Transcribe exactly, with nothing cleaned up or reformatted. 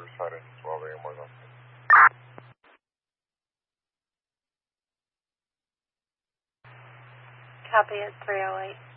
Riverside and twelve A M was on. Copy at three oh eight.